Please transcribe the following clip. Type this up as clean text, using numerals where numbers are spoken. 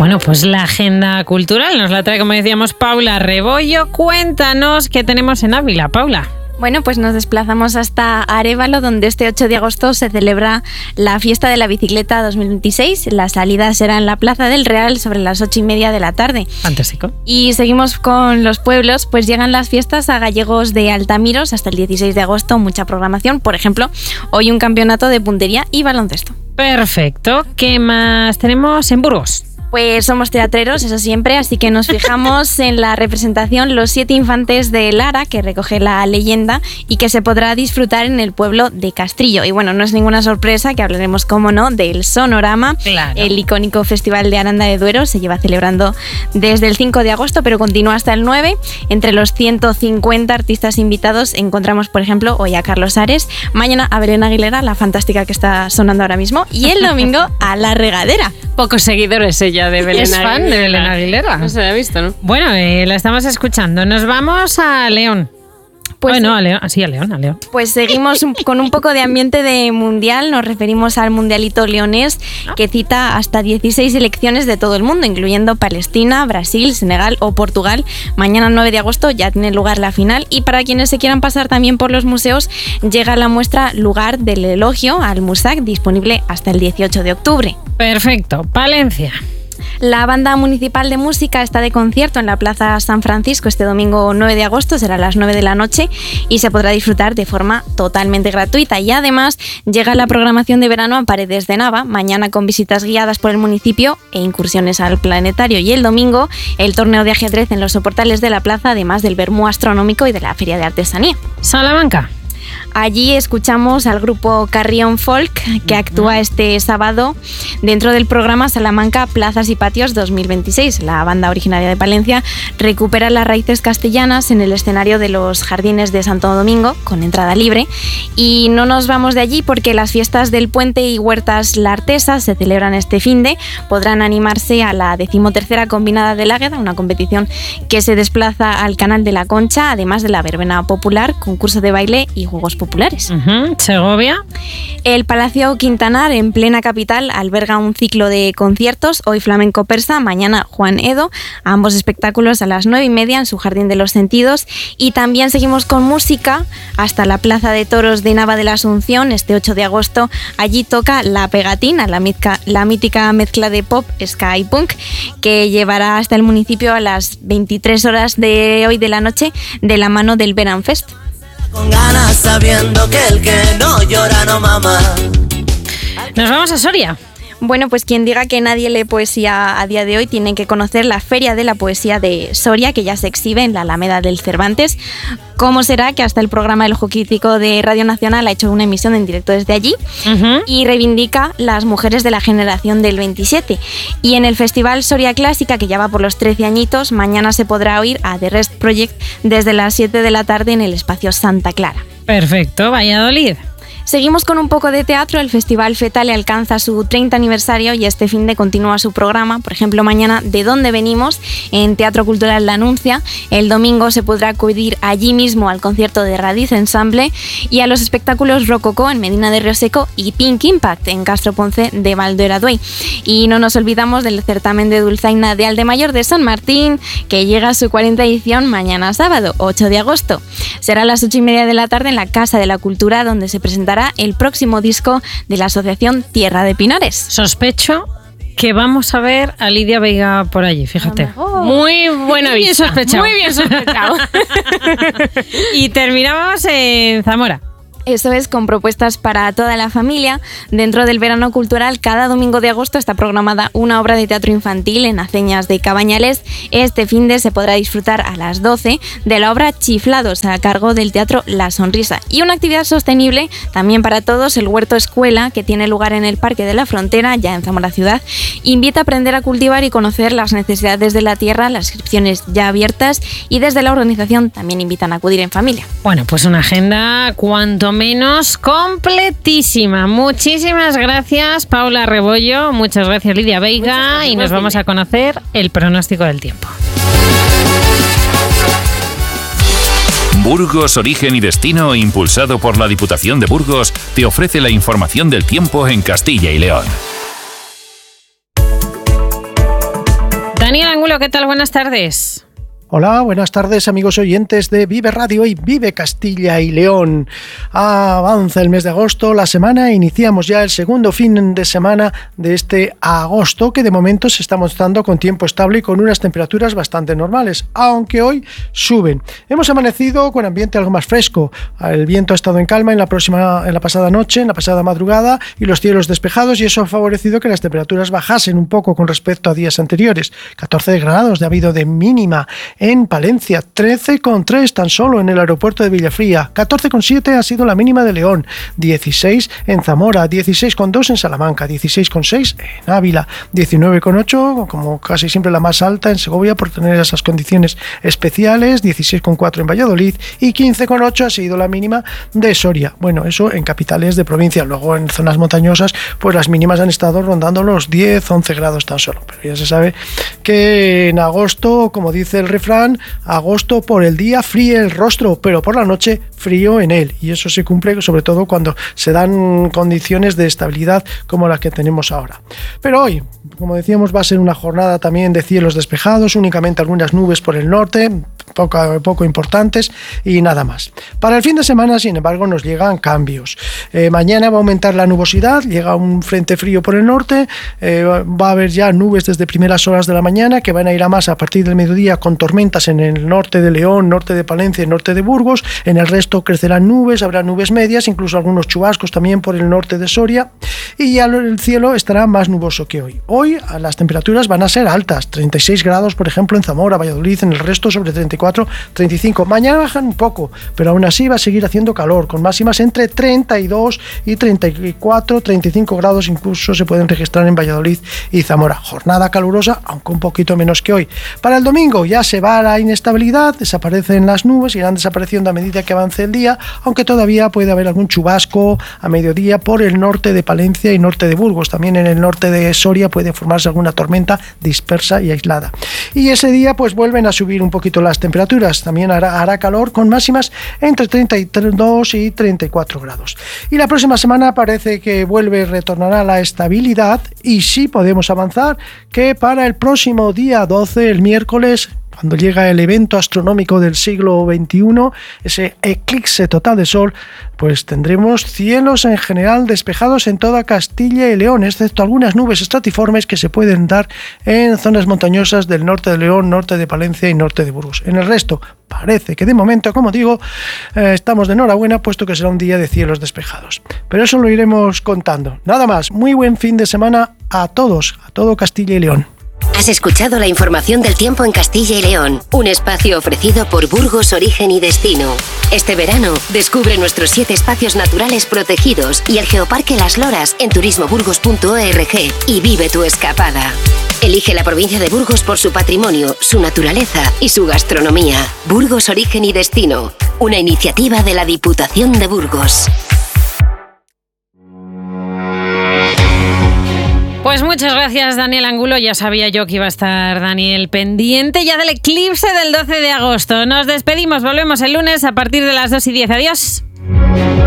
Bueno, pues la agenda cultural nos la trae, como decíamos, Paula Rebollo. Cuéntanos qué tenemos en Ávila, Paula. Bueno, pues nos desplazamos hasta Arévalo, donde este 8 de agosto se celebra la Fiesta de la Bicicleta 2026. La salida será en la Plaza del Real sobre las 8:30 de la tarde. Fantástico. Y seguimos con los pueblos, pues llegan las fiestas a Gallegos de Altamiros hasta el 16 de agosto. Mucha programación, por ejemplo, hoy un campeonato de puntería y baloncesto. Perfecto. ¿Qué más tenemos en Burgos? Pues somos teatreros, eso siempre, así que nos fijamos en la representación Los 7 Infantes de Lara, que recoge la leyenda y que se podrá disfrutar en el pueblo de Castrillo. Y bueno, no es ninguna sorpresa que hablaremos, como no, del Sonorama. Claro. El icónico Festival de Aranda de Duero se lleva celebrando desde el 5 de agosto, pero continúa hasta el 9. Entre los 150 artistas invitados encontramos, por ejemplo, hoy a Carlos Ares, mañana a Belén Aguilera, la fantástica que está sonando ahora mismo, y el domingo a La Regadera. Pocos seguidores ella de Belén Es Aguilera. fan de Belén Aguilera. No se la ha visto, ¿no? Bueno, la estamos escuchando. Nos vamos a León. Pues, bueno, a León. Sí, a León. Pues seguimos con un poco de ambiente de mundial. Nos referimos al mundialito leonés, que cita hasta 16 selecciones de todo el mundo, incluyendo Palestina, Brasil, Senegal o Portugal. Mañana 9 de agosto ya tiene lugar la final, y para quienes se quieran pasar también por los museos, llega la muestra Lugar del Elogio al Musac, disponible hasta el 18 de octubre. Perfecto. Palencia. La Banda Municipal de Música está de concierto en la Plaza San Francisco este domingo 9 de agosto, será a las 9 de la noche y se podrá disfrutar de forma totalmente gratuita. Y además llega la programación de verano a Paredes de Nava, mañana con visitas guiadas por el municipio e incursiones al planetario, y el domingo el torneo de ajedrez en los soportales de la plaza, además del vermú astronómico y de la feria de artesanía. Salamanca. Allí escuchamos al grupo Carrión Folk, que actúa este sábado dentro del programa Salamanca Plazas y Patios 2026. La banda originaria de Palencia recupera las raíces castellanas en el escenario de los Jardines de Santo Domingo, con entrada libre. Y no nos vamos de allí porque las fiestas del Puente y Huertas La Artesa se celebran este finde. Podrán animarse a la 13ª Combinada del Águeda, una competición que se desplaza al Canal de la Concha, además de la verbena popular, concurso de baile y juegos populares. Segovia. El Palacio Quintanar, en plena capital, alberga un ciclo de conciertos, hoy flamenco persa, mañana Juan Edo, ambos espectáculos a las 9:30 en su Jardín de los Sentidos. Y también seguimos con música hasta la Plaza de Toros de Nava de la Asunción este 8 de agosto. Allí toca La Pegatina, la mítica mezcla de pop, ska y punk, que llevará hasta el municipio a las 23 horas de hoy de la noche, de la mano del Beranfest. Con ganas sabiendo que el que no llora no mama. Nos vamos a Soria. Bueno, pues quien diga que nadie lee poesía a día de hoy tiene que conocer la Feria de la Poesía de Soria, que ya se exhibe en la Alameda del Cervantes. ¿Cómo será que hasta el programa El Ojo Crítico de Radio Nacional ha hecho una emisión en directo desde allí? Y reivindica las mujeres de la generación del 27. Y en el Festival Soria Clásica, que ya va por los 13 añitos, mañana se podrá oír a The Rest Project desde las 7 de la tarde en el espacio Santa Clara. Perfecto. Valladolid. Seguimos con un poco de teatro. El Festival Fetale alcanza su 30 aniversario y este finde continúa su programa. Por ejemplo, mañana ¿De dónde venimos? En Teatro Cultural La Anuncia. El domingo se podrá acudir allí mismo al concierto de Radiz Ensemble y a los espectáculos Rococó en Medina de Rioseco y Pink Impact en Castro Ponce de Valdoeraduey. Y no nos olvidamos del certamen de dulzaina de Aldemayor de San Martín, que llega a su 40ª edición mañana sábado, 8 de agosto. Será a las 8:30 de la tarde en la Casa de la Cultura, donde se presentará el próximo disco de la asociación Tierra de Pinares. Sospecho que vamos a ver a Lidia Veiga por allí, fíjate. Muy buena vista. Muy bien sospechado. Y terminamos en Zamora. Eso es, con propuestas para toda la familia. Dentro del verano cultural, cada domingo de agosto está programada una obra de teatro infantil en Aceñas de Cabañales. Este finde se podrá disfrutar a las 12 de la obra Chiflados, a cargo del Teatro La Sonrisa. Y una actividad sostenible también para todos, el Huerto Escuela, que tiene lugar en el Parque de la Frontera, ya en Zamora Ciudad, invita a aprender a cultivar y conocer las necesidades de la tierra, las inscripciones ya abiertas, y desde la organización también invitan a acudir en familia. Bueno, pues una agenda cuanto menos completísima. Muchísimas gracias, Paula Rebollo. Muchas gracias, Lidia Veiga. Y nos vamos a conocer el pronóstico del tiempo. Burgos, Origen y Destino, impulsado por la Diputación de Burgos, te ofrece la información del tiempo en Castilla y León. Daniel Angulo, ¿qué tal? Buenas tardes. Hola, buenas tardes amigos oyentes de Vive Radio y Vive Castilla y León. Avanza el mes de agosto, la semana, iniciamos ya el segundo fin de semana de este agosto que de momento se está mostrando con tiempo estable y con unas temperaturas bastante normales, aunque hoy suben. Hemos amanecido con ambiente algo más fresco, el viento ha estado en calma en la pasada noche, en la pasada madrugada y los cielos despejados y eso ha favorecido que las temperaturas bajasen un poco con respecto a días anteriores. 14 grados ha habido de mínima en Palencia, 13,3 tan solo en el aeropuerto de Villafría, 14,7 ha sido la mínima de León, 16 en Zamora, 16,2 en Salamanca, 16,6 en Ávila, 19,8 como casi siempre la más alta en Segovia por tener esas condiciones especiales, 16,4 en Valladolid y 15,8 ha sido la mínima de Soria. Bueno, eso en capitales de provincia, luego en zonas montañosas pues las mínimas han estado rondando los 10-11 grados tan solo, pero ya se sabe que en agosto, como dice el refrán, agosto por el día fríe el rostro, pero por la noche frío en él, y eso se cumple sobre todo cuando se dan condiciones de estabilidad como las que tenemos ahora. Pero hoy, como decíamos, va a ser una jornada también de cielos despejados, únicamente algunas nubes por el norte, poco importantes y nada más. Para el fin de semana, sin embargo, nos llegan cambios. Mañana va a aumentar la nubosidad, llega un frente frío por el norte, va a haber ya nubes desde primeras horas de la mañana que van a ir a más a partir del mediodía con tormentas en el norte de León, norte de Palencia y norte de Burgos. En el resto crecerán nubes, habrá nubes medias, incluso algunos chubascos también por el norte de Soria y ya el cielo estará más nuboso que hoy. Hoy las temperaturas van a ser altas, 36 grados por ejemplo en Zamora, Valladolid, en el resto sobre 34, 35. Mañana bajan un poco, pero aún así va a seguir haciendo calor, con máximas entre 32 y 34, 35 grados incluso se pueden registrar en Valladolid y Zamora. Jornada calurosa, aunque un poquito menos que hoy. Para el domingo ya se va la inestabilidad, desaparecen las nubes, irán desapareciendo a medida que avance el día, aunque todavía puede haber algún chubasco a mediodía por el norte de Palencia y norte de Burgos. También en el norte de Soria puede formarse alguna tormenta dispersa y aislada. Y ese día pues vuelven a subir un poquito las temperaturas, también hará calor con máximas entre 32 y 34 grados. Y la próxima semana parece que retornará la estabilidad y sí podemos avanzar que para el próximo día 12, el miércoles, cuando llega el evento astronómico del siglo XXI, ese eclipse total de sol, pues tendremos cielos en general despejados en toda Castilla y León, excepto algunas nubes estratiformes que se pueden dar en zonas montañosas del norte de León, norte de Palencia y norte de Burgos. En el resto, parece que de momento, como digo, estamos de enhorabuena, puesto que será un día de cielos despejados. Pero eso lo iremos contando. Nada más, muy buen fin de semana a todos, a todo Castilla y León. Has escuchado la información del tiempo en Castilla y León, un espacio ofrecido por Burgos Origen y Destino. Este verano, descubre nuestros 7 espacios naturales protegidos y el Geoparque Las Loras en turismoburgos.org y vive tu escapada. Elige la provincia de Burgos por su patrimonio, su naturaleza y su gastronomía. Burgos Origen y Destino, una iniciativa de la Diputación de Burgos. Pues muchas gracias, Daniel Angulo. Ya sabía yo que iba a estar Daniel pendiente ya del eclipse del 12 de agosto. Nos despedimos, volvemos el lunes a partir de las 2:10. Adiós.